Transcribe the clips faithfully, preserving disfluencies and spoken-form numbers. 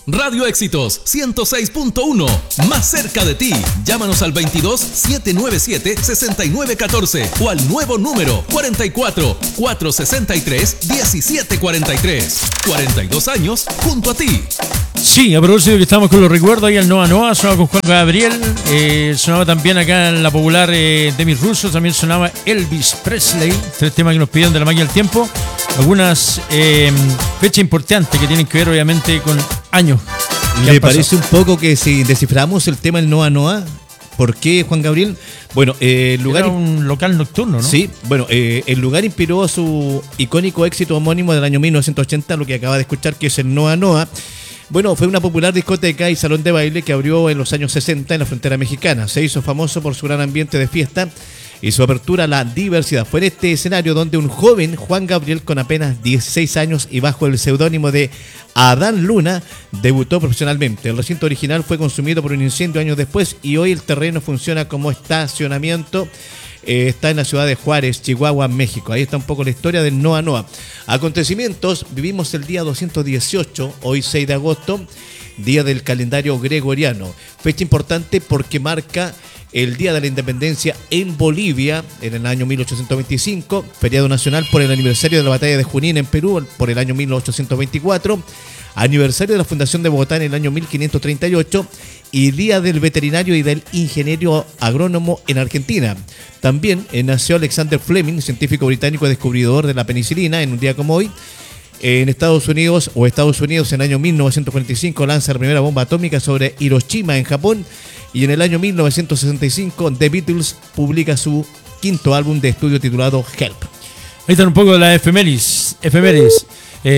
Radio Éxitos ciento seis punto uno, más cerca de ti. Llámanos al veintidós, setecientos noventa y siete, sesenta y nueve catorce o al nuevo número cuarenta y cuatro, cuatrocientos sesenta y tres, diecisiete cuarenta y tres. cuarenta y dos años junto a ti. Sí, a propósito que estamos con los recuerdos, ahí el Noa Noa, sonaba con Juan Gabriel, eh, sonaba también acá en la popular eh, Demi Russo, también sonaba Elvis Presley, tres temas que nos pidieron de la máquina del tiempo, algunas eh, fechas importantes que tienen que ver obviamente con años. ¿Le parece un poco que si desciframos el tema del Noa Noa? ¿Por qué, Juan Gabriel? Bueno, eh, el lugar... Era un local nocturno, ¿no? Sí, bueno, eh, el lugar inspiró su icónico éxito homónimo del año mil novecientos ochenta, lo que acaba de escuchar, que es el Noa Noa. Bueno, fue una popular discoteca y salón de baile que abrió en los años sesenta en la frontera mexicana. Se hizo famoso por su gran ambiente de fiesta y su apertura a la diversidad. Fue en este escenario donde un joven, Juan Gabriel, con apenas dieciséis años y bajo el seudónimo de Adán Luna, debutó profesionalmente. El recinto original fue consumido por un incendio años después y hoy el terreno funciona como estacionamiento. Eh, está en la ciudad de Juárez, Chihuahua, México. Ahí está un poco la historia del Noa Noa. Acontecimientos, vivimos el día doscientos dieciocho, hoy seis de agosto, día del calendario gregoriano. Fecha importante porque marca el Día de la Independencia en Bolivia en el año mil ochocientos veinticinco, feriado nacional por el aniversario de la batalla de Junín en Perú por el año mil ochocientos veinticuatro, aniversario de la fundación de Bogotá en el año mil quinientos treinta y ocho y Día del Veterinario y del Ingeniero Agrónomo en Argentina. También eh, nació Alexander Fleming, científico británico descubridor de la penicilina, en un día como hoy. En Estados Unidos, o Estados Unidos en el año mil novecientos cuarenta y cinco lanza la primera bomba atómica sobre Hiroshima en Japón, y en el año mil novecientos sesenta y cinco The Beatles publica su quinto álbum de estudio titulado Help. Ahí están un poco de las efemérides. efemérides.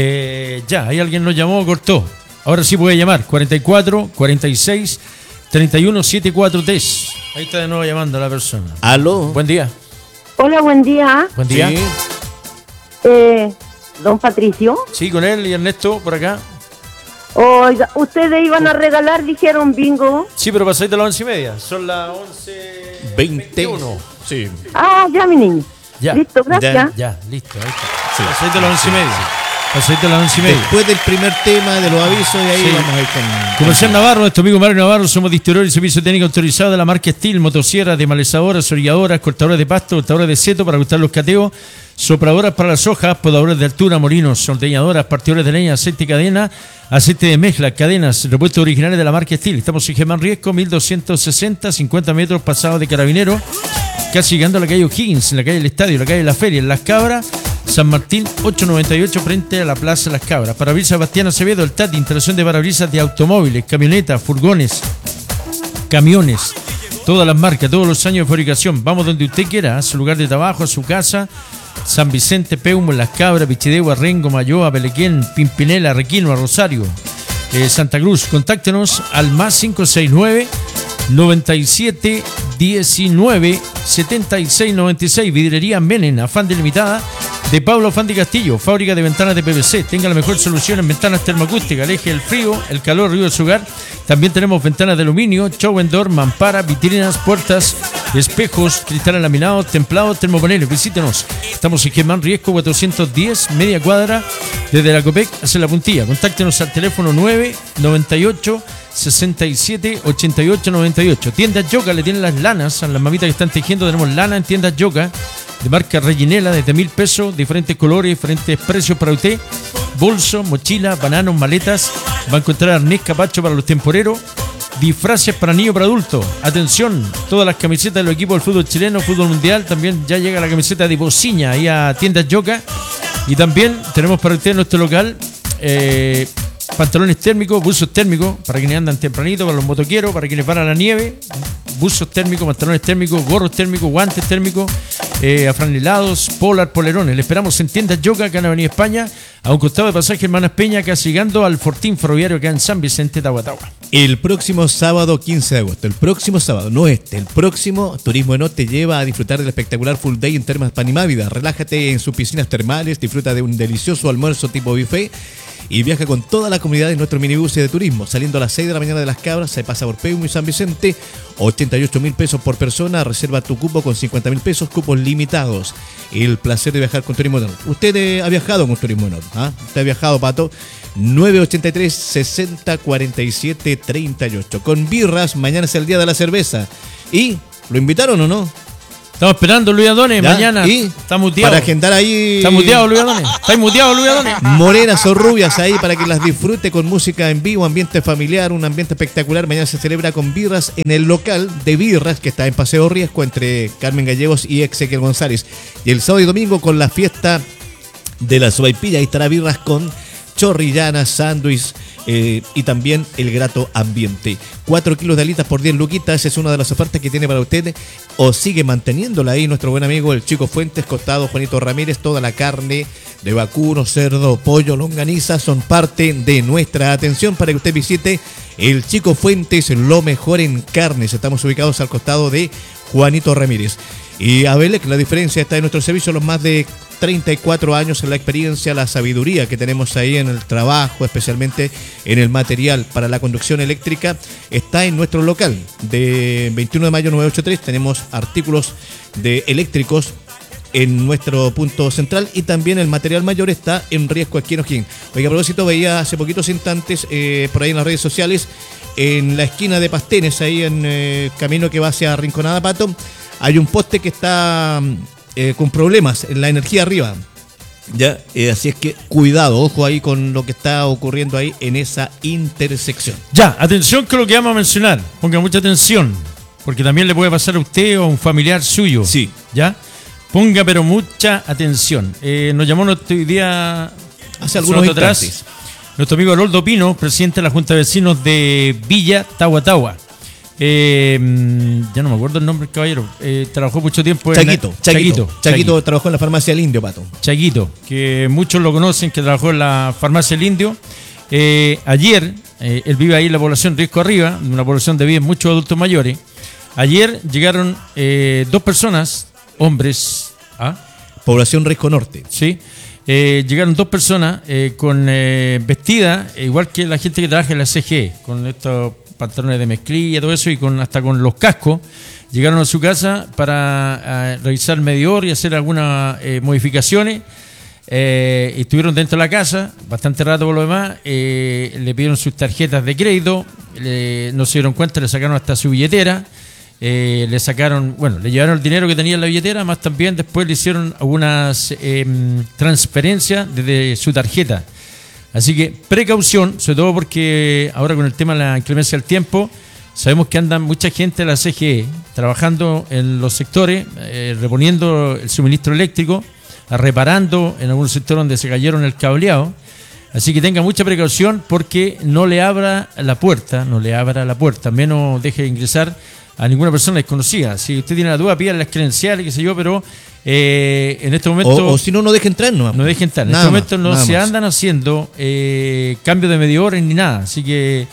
Eh, ya, ahí alguien nos llamó, cortó. Ahora sí puede llamar, cuarenta y cuatro, cuarenta y seis, treinta y uno, setenta y cuatro tres. Ahí está de nuevo llamando a la persona. Aló. Buen día. Hola, buen día. Buen día. Sí. Eh, don Patricio. Sí, con él y Ernesto por acá. Oiga, ustedes iban a regalar, dijeron bingo. Sí, pero pasáis de las once y media. Son las once veintiuno. Sí. Ah, ya, mi niño. Ya. Listo, gracias. Ya. Ya, listo. Ahí está. Sí. Pasáis de las once y media. Pasáis de las once y media. Después del primer tema de los avisos, y ahí Sí. vamos a ir con... Comercial Navarro, nuestro amigo Mario Navarro, somos distribuidores y servicio técnico autorizado de la marca Steel, motosierras, demalizadoras, orilladoras, cortadores de pasto, cortadores de seto para ajustar los cateos, sopradoras para las hojas, podadores de altura, molinos, ordeñadoras, partidores de leña, aceite y cadena, aceite de mezcla, cadenas, repuestos originales de la marca Steel. Estamos en Germán Riesco, mil doscientos sesenta, cincuenta metros pasados de Carabinero, casi llegando a la calle O'Higgins, en la calle del Estadio, la calle de la Feria, en Las Cabras, San Martín ochocientos noventa y ocho frente a la Plaza Las Cabras. Parabrisas Bastián Acevedo, el T A T, instalación de parabrisas de automóviles, camionetas, furgones, camiones, todas las marcas, todos los años de fabricación. Vamos donde usted quiera, a su lugar de trabajo, a su casa. San Vicente, Peumo, Las Cabras, Pichidegua, Rengo, Mayoa, Pelequén, Pimpinela, Requino, Rosario, eh, Santa Cruz. Contáctenos al más cinco seis nueve, noventa y siete, diecinueve, setenta y seis noventa y seis. Vidrería Menen, afán delimitada de Pablo Afán de Castillo, fábrica de ventanas de P V C. Tenga la mejor solución en ventanas termoacústicas, aleje el frío, el calor, río de su hogar. También tenemos ventanas de aluminio, show and door, mampara, vitrinas, puertas, espejos, cristales laminados, templados, termopaneles. Visítenos. Estamos en Germán Riesco cuatrocientos diez, media cuadra, desde la Copec hacia la Puntilla. Contáctenos al teléfono nueve noventa y ocho, sesenta y siete, ochenta y ocho noventa y ocho. Tiendas Yoga, le tienen las lanas a las mamitas que están tejiendo. Tenemos lana en Tiendas Yoga de marca Rellinela, desde mil pesos, diferentes colores, diferentes precios para usted. Bolso, mochila, bananos, maletas. Va a encontrar arnés capacho para los temporeros, disfraces para niños, para adultos. Atención, todas las camisetas de los equipos del fútbol chileno, fútbol mundial. También ya llega la camiseta de Bociña ahí a Tiendas Yoga. Y también tenemos para usted en nuestro local eh, pantalones térmicos, buzos térmicos para quienes andan tempranito, para los motoqueros, para quienes van a la nieve, buzos térmicos, pantalones térmicos, gorros térmicos, guantes térmicos, eh, afranelados, polar, polerones. Le esperamos en Tiendas Yoga, acá en Avenida España, a un costado de pasaje Hermanas Peña, casi llegando al Fortín Ferroviario acá en San Vicente, Tahuatahua. El próximo sábado quince de agosto, el próximo sábado, no este, el próximo, Turismo Enot te lleva a disfrutar del espectacular Full Day en Termas Panimávida. Relájate en sus piscinas termales, disfruta de un delicioso almuerzo tipo buffet y viaja con toda la comunidad en nuestro minibús de turismo. Saliendo a las seis de la mañana de Las Cabras, se pasa por Peumo y San Vicente, ochenta y ocho mil pesos por persona. Reserva tu cupo con cincuenta mil pesos, cupos limitados. El placer de viajar con Turismo Norte. Usted eh, ha viajado con Turismo Norte, ¿ah? Usted ha viajado, Pato. nueve ochenta y tres, sesenta, cuarenta y siete, treinta y ocho. Con birras, mañana es el día de la cerveza. ¿Y lo invitaron o no? Estamos esperando, Luis Adones, ¿Ya? mañana. ¿Y? Está muteado. Para agendar ahí. Está muteado, Luis Adones. Está muteado, Luis Adones. Morenas o rubias ahí para que las disfrute con música en vivo, ambiente familiar, un ambiente espectacular. Mañana se celebra con birras en el local de birras que está en Paseo Riesco entre Carmen Gallegos y Ezequiel González. Y el sábado y domingo con la fiesta de la sopaipilla. Ahí estará birras con chorrillana, sándwich eh, y también el grato ambiente. cuatro kilos de alitas por diez luquitas, esa es una de las ofertas que tiene para ustedes. O sigue manteniéndola ahí nuestro buen amigo el Chico Fuentes, costado Juanito Ramírez. Toda la carne de vacuno, cerdo, pollo, longaniza son parte de nuestra atención para que usted visite el Chico Fuentes, lo mejor en carnes. Estamos ubicados al costado de Juanito Ramírez. Y a Belec, la diferencia está en nuestro servicio, los más de treinta y cuatro años en la experiencia, la sabiduría que tenemos ahí en el trabajo, especialmente en el material para la conducción eléctrica, está en nuestro local de veintiuno de mayo novecientos ochenta y tres. Tenemos artículos de eléctricos en nuestro punto central y también el material mayor está en Riesco aquí en O'Higgins. Oiga, a propósito, veía hace poquitos instantes eh, por ahí en las redes sociales, en la esquina de Pastenes, ahí en eh, camino que va hacia Rinconada, Pato, hay un poste que está eh, con problemas en la energía arriba. Ya, eh, así es que cuidado, ojo ahí con lo que está ocurriendo ahí en esa intersección. Ya, atención con lo que vamos a mencionar. Ponga mucha atención, porque también le puede pasar a usted o a un familiar suyo. Sí. ¿Ya? Ponga pero mucha atención. Eh, nos llamó nuestro hoy día, hace algunos atrás, instantes, nuestro amigo Haroldo Pino, presidente de la Junta de Vecinos de Villa Tahuatahua. Eh, ya no me acuerdo el nombre del caballero. Eh, trabajó mucho tiempo en Chaguito, la... Chaguito, Chaguito, Chaguito trabajó en la farmacia del Indio, Pato. Chaguito, que muchos lo conocen, que trabajó en la farmacia del Indio. Eh, ayer, eh, él vive ahí en la población Riesco Arriba, una población de viven muchos adultos mayores. Ayer llegaron eh, dos personas, hombres, ¿ah? Población Riesco Norte. Sí. Eh, llegaron dos personas eh, con eh, vestidas, eh, igual que la gente que trabaja en la C G E, con estos pantalones de mezclilla, todo eso, y con hasta con los cascos. Llegaron a su casa para eh, revisar el medidor y hacer algunas eh, modificaciones. Eh, estuvieron dentro de la casa bastante rato por lo demás. Eh, le pidieron sus tarjetas de crédito, le, no se dieron cuenta, le sacaron hasta su billetera. Eh, le sacaron, bueno, le llevaron el dinero que tenía en la billetera, más también después le hicieron algunas eh, transferencias desde su tarjeta. Así que precaución, sobre todo porque ahora con el tema de la inclemencia del tiempo, sabemos que andan mucha gente de la C G E trabajando en los sectores, eh, reponiendo el suministro eléctrico, reparando en algunos sectores donde se cayeron el cableado. Así que tenga mucha precaución porque no le abra la puerta, no le abra la puerta, menos deje de ingresar a ninguna persona desconocida. Si usted tiene la duda, pídale las credenciales, qué sé yo, pero eh, en este momento... O, o si no, no deje entrar, no. No deje entrar. En nada este momento más, no se más. andan haciendo eh, cambios de medidores ni nada. Así que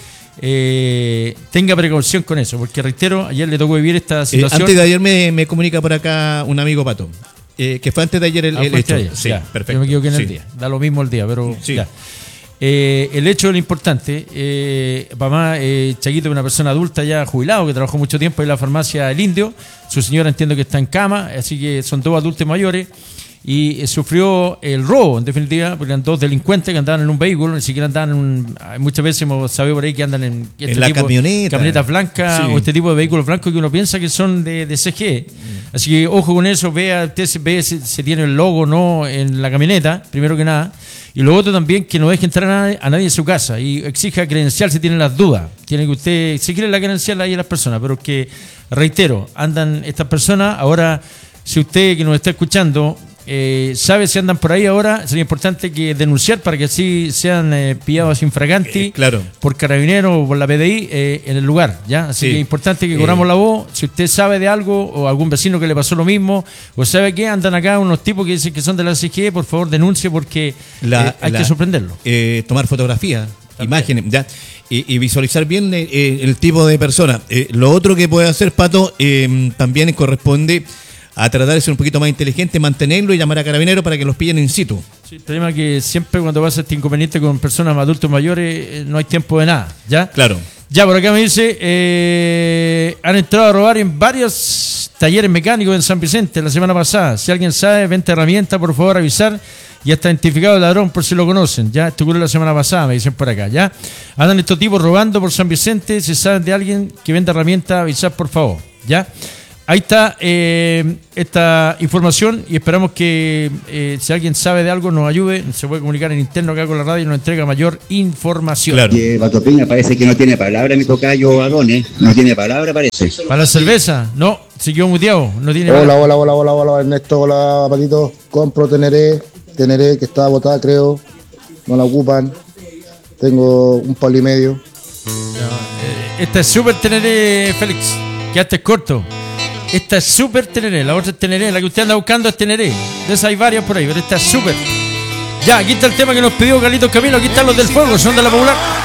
eh, tenga precaución con eso, porque reitero, ayer le tocó vivir esta situación. Eh, antes de ayer me, me comunica por acá un amigo, Pato, eh, que fue antes de ayer el, Ah, el fue hecho. ayer, Sí, ya. perfecto. Yo me equivoqué en el Sí. día. Da lo mismo el día, pero Sí. ya. Eh, el hecho es lo importante. Eh, mamá, eh, Chaguito es una persona adulta ya jubilado que trabajó mucho tiempo en la farmacia El Indio. Su señora entiendo que está en cama, así que son dos adultos mayores. Y eh, sufrió el robo, en definitiva, porque eran dos delincuentes que andaban en un vehículo, ni siquiera andaban en un. Muchas veces hemos sabido por ahí que andan en, este En la tipo, camioneta. camionetas blancas, Sí. o este tipo de vehículos blancos que uno piensa que son de, de C G E. Mm. Así que ojo con eso, vea, usted se, ve si, si tiene el logo o no en la camioneta, primero que nada. Y lo otro también, que no deje entrar a nadie, a nadie en su casa y exija credencial si tiene las dudas. Tiene que usted, si quiere la credencial ahí a las personas, pero que, reitero, andan estas personas. Ahora, si usted que nos está escuchando eh, sabe si andan por ahí ahora, sería importante que denunciar para que así sean eh, pillados infraganti Eh, claro. por Carabineros o por la P D I eh, en el lugar, ¿ya? Así Sí. que es importante que corramos Eh. la voz. Si usted sabe de algo o algún vecino que le pasó lo mismo, o sabe que andan acá unos tipos que dicen que son de la C G E, por favor denuncie porque La- eh, hay la- que sorprenderlo. Eh, tomar fotografías, imágenes, ya, y, y visualizar bien eh, eh, el tipo de persona. Eh, lo otro que puede hacer, Pato, eh, también corresponde a tratar de ser un poquito más inteligente, mantenerlo y llamar a carabineros para que los pillen in situ. Sí, el problema es que siempre cuando pasa este inconveniente con personas adultos mayores, eh, no hay tiempo de nada, ¿ya? Claro. Ya, por acá me dice, eh, han entrado a robar en varios talleres mecánicos en San Vicente la semana pasada. Si alguien sabe, venta herramienta, por favor avisar. Ya está identificado el ladrón por si lo conocen. Ya, esto ocurrió la semana pasada, me dicen por acá. Ya, andan estos tipos robando por San Vicente. Si saben de alguien que venda herramienta, avisar por favor. Ya, ahí está eh, esta información y esperamos que eh, si alguien sabe de algo nos ayude. Se puede comunicar en interno acá con la radio y nos entrega mayor información. Claro. Que Batopiña parece que no tiene palabra, mi tocayo Adones. No tiene palabra, parece. Para la cerveza, no, siguió muteado. No tiene Hola, palabra. hola, hola, hola, hola, Ernesto, hola, Patito. Compro Teneré, Teneré que está botada, creo. No la ocupan. Tengo un palo y medio. Esta es súper Teneré, Félix. Quedaste corto. Esta es súper Teneré. La otra es Teneré. La que usted anda buscando es Teneré. De esas hay varias por ahí, pero esta es súper. Ya, aquí está el tema que nos pidió Carlitos Camilo. Aquí están los del fuego. Son de la Popular.